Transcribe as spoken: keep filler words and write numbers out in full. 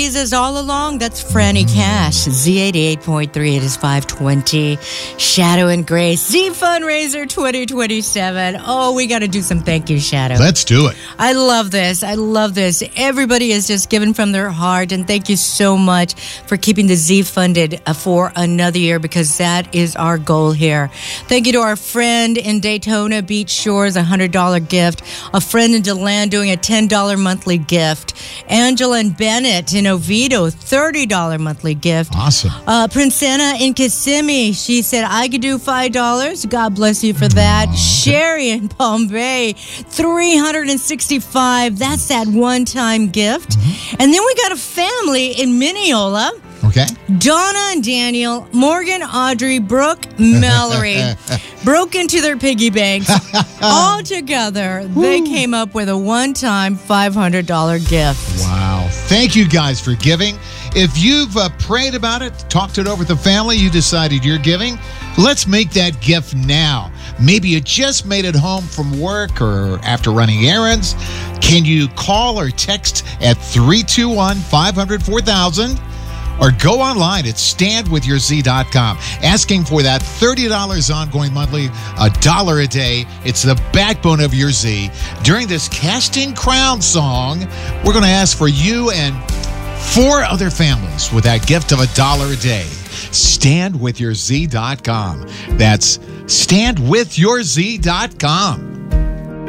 Jesus all along. That's Franny Cash. Z eighty-eight point three. It is five twenty. Shadow and Grace. Z Fundraiser twenty twenty-seven. Oh, we got to do some thank you, Shadow. Let's do it. I love this. I love this. Everybody is just giving from their heart. And thank you so much for keeping the Z funded for another year, because that is our goal here. Thank you to our friend in Daytona Beach Shores, a one hundred dollars gift. A friend in DeLand doing a ten dollars monthly gift. Angela and Bennett in Oviedo, thirty dollars monthly gift. Awesome. Uh, Prince Anna in Kissimmee, she said, I could do five dollars. God bless you for that. Oh, okay. Sherry in Palm Bay, three hundred sixty-five dollars. That's that one-time gift. Mm-hmm. And then we got a family in Mineola. Okay. Donna and Daniel, Morgan, Audrey, Brooke, Mallory broke into their piggy banks. All together, they came up with a one-time five hundred dollars gift. Wow. Thank you guys for giving. If you've uh, prayed about it, talked it over with the family, you decided you're giving, let's make that gift now. Maybe you just made it home from work or after running errands. Can you call or text at three two one, five hundred, four thousand? Or go online at stand with your z dot com, asking for that thirty dollars ongoing monthly, a dollar a day. It's the backbone of your Z. During this Casting Crown song, we're going to ask for you and four other families with that gift of a dollar a day. stand with your z dot com. That's stand with your z dot com.